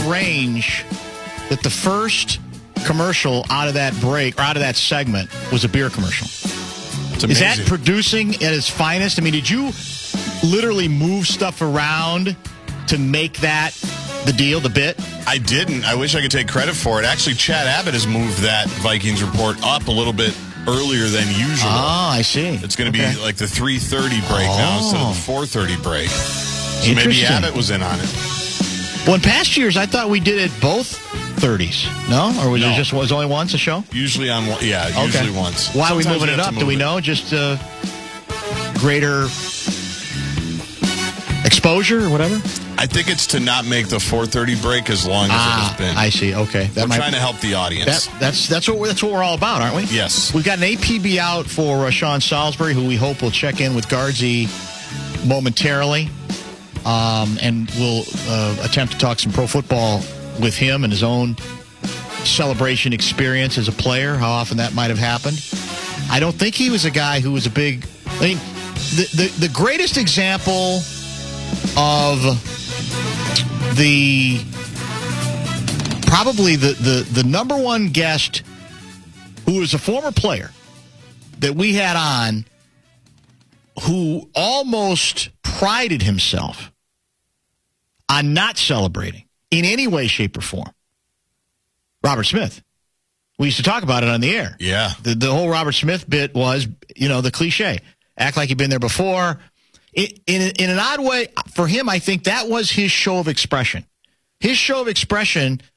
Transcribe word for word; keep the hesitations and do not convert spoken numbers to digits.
range that the first commercial out of that break, or out of that segment, was a beer commercial. It's amazing. Is that producing at its finest? I mean, did you literally move stuff around to make that the deal, the bit? I didn't. I wish I could take credit for it. Actually, Chad Abbott has moved that Vikings report up a little bit earlier than usual. Oh, I see. It's going to okay. be like the three thirty break oh. now instead of the four thirty break. So maybe Abbott was in on it. Well, in past years, I thought we did it both thirties. No? Or was no. it just was only once a show? Usually on one. Yeah, okay. usually once. Why Sometimes are we moving we it up? move Do we it. know? Just uh, greater exposure or whatever? I think it's to not make the four thirty break as long as ah, it has been. I see. Okay. That we're might, trying to help the audience. That, that's that's what we're, that's what we're all about, aren't we? Yes. We've got an A P B out for uh, Sean Salisbury, who we hope will check in with Guardsy momentarily, um, and we'll uh, attempt to talk some pro football with him and his own celebration experience as a player, how often that might have happened. I don't think he was a guy who was a big... I mean, the, the, the greatest example of the... Probably the, the, the number one guest who was a former player that we had on who almost prided himself on not celebrating in any way, shape, or form. Robert Smith. We used to talk about it on the air. Yeah. The, the whole Robert Smith bit was, you know, the cliche. Act like you've been there before. It, in, in an odd way, for him, I think that was his show of expression. His show of expression